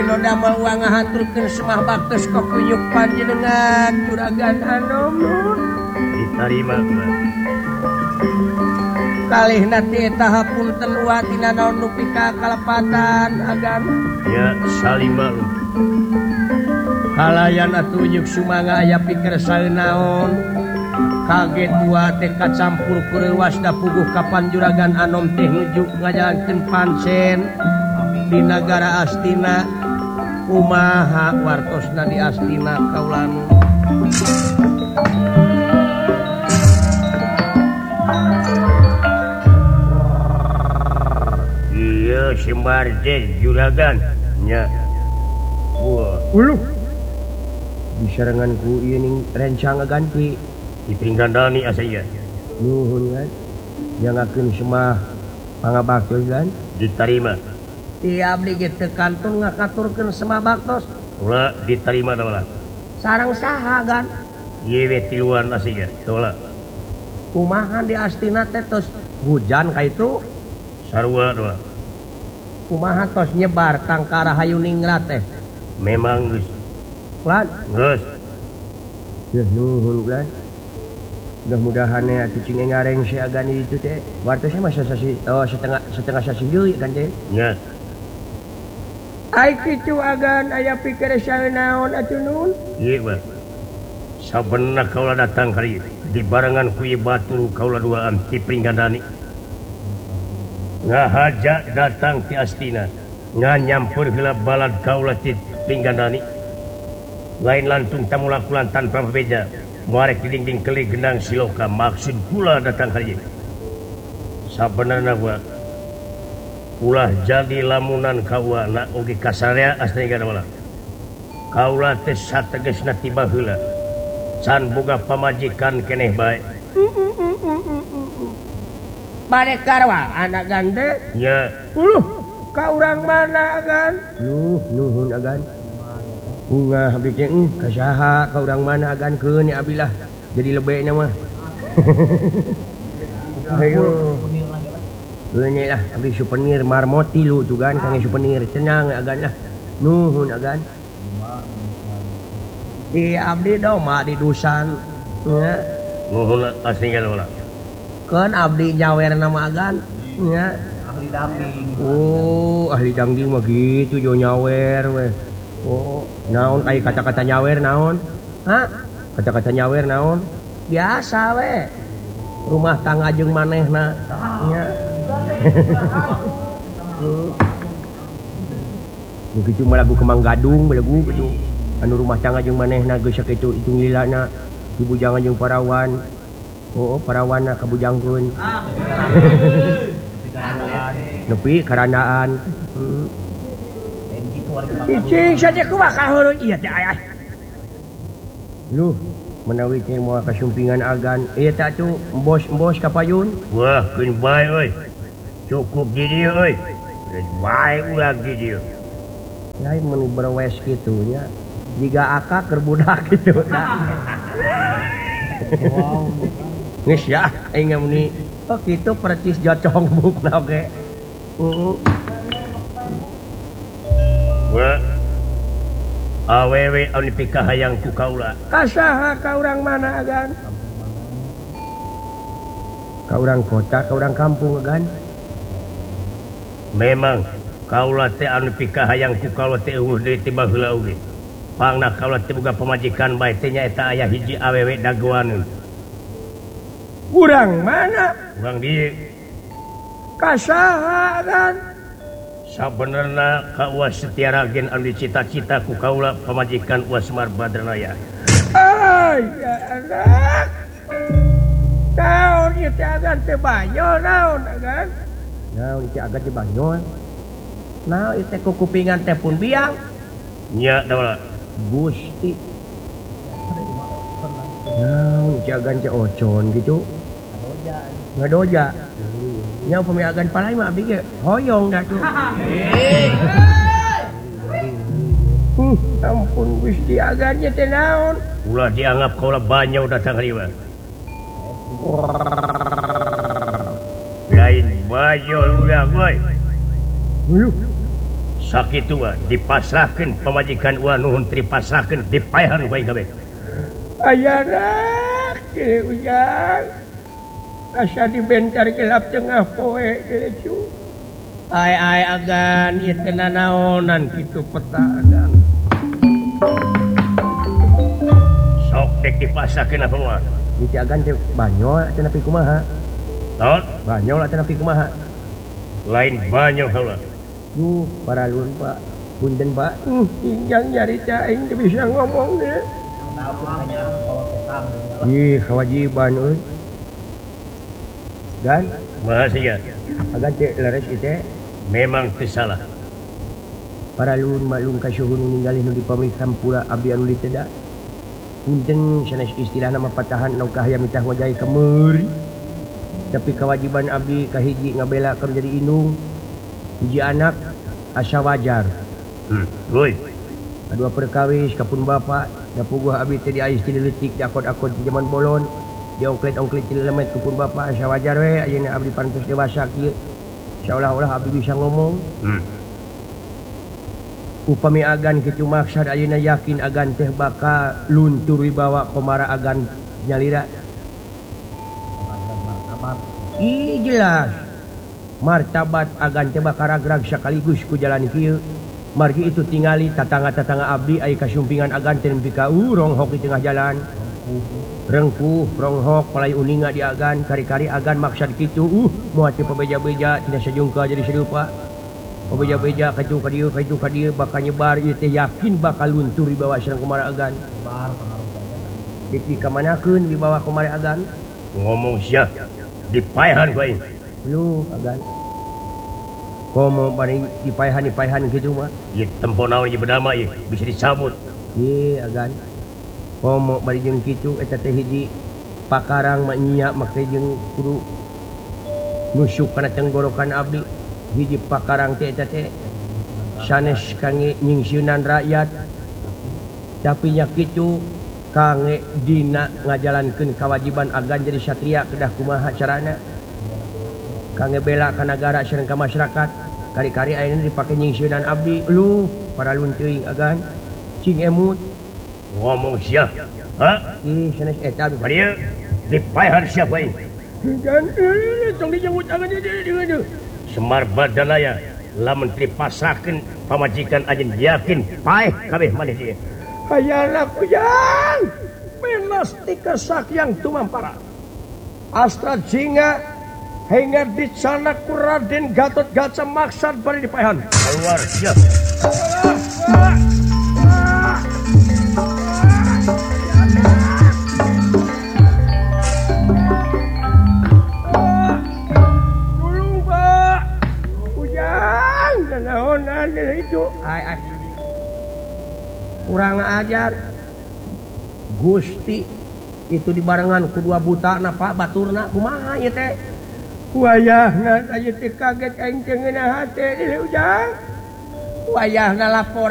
damel uang ngahaturkeun semah baktos kokuyuk panjenengan Juragan Anom ditarima kalihna ti eta hapunten wa tina naon nu pika kalepatan agan ya salima kalayan atuh ujuk sumangga aya pikeun saeunaon kaget wa teh kacampur ku wasda puguh kapan Juragan Anom teh nuju ngajalankeun pancen di nagara Astina kumaha wartosna di Astina kaulanu iya si Marje Juragan nya uluh disarengan ku ieu ning rencang ganti dipringgandani asa ieu nuhun kan jangakeun semah pangabaktos kan ditarima ti abdi ge teu kantun ngakaturkeun semah baktos ulah ditarima tah sareng saha kan ieu we tiluan asa ieu tah kumaha di Astina teh tos hujan ka itu sarua tah kumaha tos nyebar tangkara hayu ningrat teh memang geus lan geus ya nuhun kan mudah-mudahan ya cicing ngareng si agan itu teh wartosnya masa setengah sasi deui kan teh nya ai kitu agan aya pikir saeunaon atuh nun ieu mah sabenerna kaula datang kali di barengan ku ieu batur kaula duaan ti pringgandani ngahaja datang ti Astina nganyampur heula balad kaula ti pringgandani lain lantung tamulakulan tanpa bebeja muarek di dinding keli gendang siloka maksud kula datang kali sabenerna gua ulah jadi lamunan kaula oge kasarea asna gara kaula teh sategesna tiba heula can boga pamajikan keneh bae bade karwa anak gande nya ka urang mana agan nuhun agan bunga bikin ka saha ka urang mana agan keun ya abilah jadi lebena mah ayo ini lah abis souvenir marmoti lu tuh kan kang souvenir cenang agan lah nuhun agan di abdi doma di dusan nya nuhun asinggal ulah kan abdi nyawer nama agan nya ahli dangding ahli dangding mah gitu jo nyawer weh naon ai kata-kata nyawer naon kata-kata nyawer naon biasa weh rumah tangga jeung manehna nya begitu mah lagu Kemang Gadung lagu gitu anu rumah tangga jeung manehna geus sakitu itung lilana di bujangan jeung parawan parawanna ka bujangkeun nepi karanaan cicing saja kumaha kaheureun ieu teh aya menawi teh moal kasumpingan agan ieu teh atuh embos kapayun wah keun bae euy cukup di dieu euy geus bae ulah di dieu lain mun berwes kitu nya jiga akak keur budak kitu geus ya aing meni kitu percis jocong bukna oge wah awewe anu pikahayang ku kaula kasaha ka urang mana agan ka urang kota ka urang kampung agan memang kaula teh anu pikahayang ku kaula teh eueuh deui tiba heula oge pangna kaula teh boga pamajikan bae teh nya eta aya hiji awewe dagoaneun urang mana urang dieu kasaha agan sabenerna ka Uas Setiaragen anu dicita-cita ku kaula pamajikan Uas Semar Badranaya ya anak naon ieu teh agan teh banyo naon agan naon ieu agan teh banyo naon ieu teh kupingan teh pun biang nya da Gusti naon ieu agan teh ocon gitu ngadoja nya upami agan palai mah abdi ge hoyong dah tuh ampun Gusti agannya teh naon ulah dianggap kaula banyak datang riwa lain bayo udah boy sakit tua dipasrahkan pemajikan Nuhun tripasrahkan dipayahan baik kabeh ayana ujang asa dibentar gelap tengah poe cu ai agan ieu teh nanaonan kitu peta agan sok dek dipasrahkeun apa moal ieu agan teh banyol cenah nepi kumaha naon banyol cenah nepi kumaha lain banyak heula paralun Pak punten Pak injang nyarita aing teu bisa ngomong deh ih kewajiban euy dan mahasiswa agan teh leres ieu memang teu salah paralun maklum kasuhun ninggalin nu di pamilikan pura abdi anu diteda punten sanes istilahna mah patahan nu kahayang mitah wajai kemeri tapi kewajiban abdi kahiji ngabela keur jadi indung hiji anak asa wajar woi kadua perkawis kapun bapak da puguh abdi teh diais ti leutik diakod-akod di zaman bolon diongklet-ongklet ti lemet kupun bapak asa wajar we ayeuna abdi pantos dewasa kieu seolah-olah abdi bisa ngomong upami agan kitu maksud ayeuna yakin agan teh bakal luntur wibawa komara agan nyalira ih jelas martabat agan teh bakal ragrag sakaligus ku jalan kieu margi itu tingali tatangga-tatangga abdi aya kasumpingan agan teh nepi ka ronghok di tengah jalan rengkuh ronghok palai uninga di agan kari-kari agan maksud kitu moal teu pabeja-beja tina sajungka jadi serupa pabeja-beja kaitu ka dieu bakal nyebar ieu teh yakin bakal luntur di bawah sareng kumaha agan dipika manakeun di bawah kumaha agan ngomong sia dipayahan bae lu agan komo bari dipayahan kitu mah ieu tempo naon ieu berdama ieu bisa dicabut ieu agan komo bari jeung kitu eta teh hiji pakarang mah nya make jeung kudu nusuk kana tenggorokan abdi hiji pakarang teh eta teh sanes kangge nyingsieunan rakyat tapi nya kitu kangge dina ngajalankeun kewajiban agan jadi satria kedah kumaha carana kangge bela ka nagara sareng ka masyarakat kari-kari ayeuna dipake nyingsieunan abdi lu paralun teuing agan cing emut ngomong sia ha ih sanes eta bari dipayahan sia bae dan tong dijemput agan dia Semar Badanaya lamun dipasrahkeun pamajikan ajeun yakin paeh kabeh maneh dieu hayana kujang menas ti kesakyang tumampara astra jinga hingga dicana ku Raden Gatot Kaca maksad bari dipaehan keluar sia dulu Pak kujang nanaonan itu ai kurang ajar Gusti itu dibarengan kedua buta na Pak baturna kumaha ieu teh wayahna aya teh kaget aing teh ngeunah hate di ujang wayahna lapor